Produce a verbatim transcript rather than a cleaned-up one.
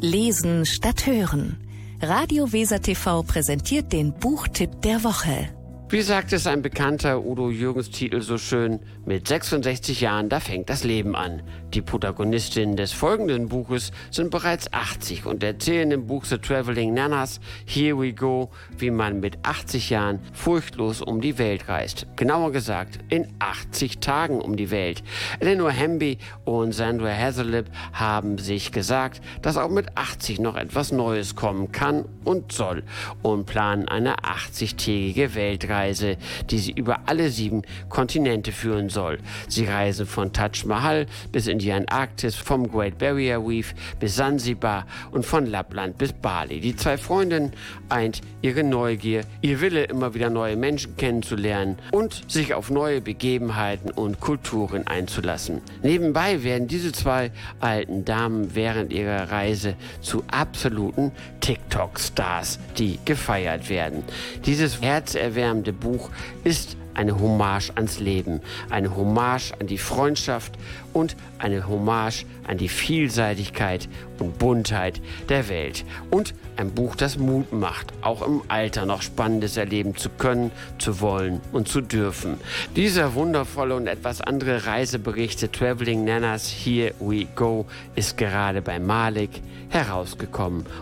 Lesen statt Hören. Radio Weser T V präsentiert den Buchtipp der Woche. Wie sagt es ein bekannter Udo Jürgens Titel so schön, mit sechsundsechzig Jahren, da fängt das Leben an. Die Protagonistinnen des folgenden Buches sind bereits achtzig und erzählen im Buch The Traveling Nanas, Here We Go, wie man mit achtzig Jahren furchtlos um die Welt reist. Genauer gesagt, in achtzig Tagen um die Welt. Eleanor Hamby und Sandra Hazelip haben sich gesagt, dass auch mit achtzig noch etwas Neues kommen kann und soll und planen eine achtzigtägige Weltreise, die sie über alle sieben Kontinente führen soll. Sie reisen von Taj Mahal bis in die Antarktis, vom Great Barrier Reef bis Sansibar und von Lappland bis Bali. Die zwei Freundinnen eint ihre Neugier, ihr Wille, immer wieder neue Menschen kennenzulernen und sich auf neue Begebenheiten und Kulturen einzulassen. Nebenbei werden diese zwei alten Damen während ihrer Reise zu absoluten TikTok-Stars, die gefeiert werden. Dieses herzerwärmende Buch ist eine Hommage ans Leben, eine Hommage an die Freundschaft und eine Hommage an die Vielseitigkeit und Buntheit der Welt. Und ein Buch, das Mut macht, auch im Alter noch Spannendes erleben zu können, zu wollen und zu dürfen. Dieser wundervolle und etwas andere Reisebericht, The Traveling Nanas, Here We Go, ist gerade bei Malik herausgekommen.